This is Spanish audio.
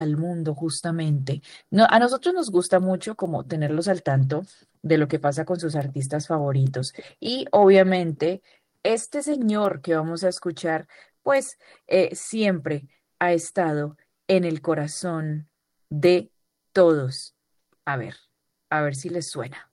al mundo, justamente. No, a nosotros nos gusta mucho como tenerlos al tanto de lo que pasa con sus artistas favoritos. Y obviamente, este señor que vamos a escuchar, pues siempre ha estado en el corazón de todos. A ver, a ver si les suena.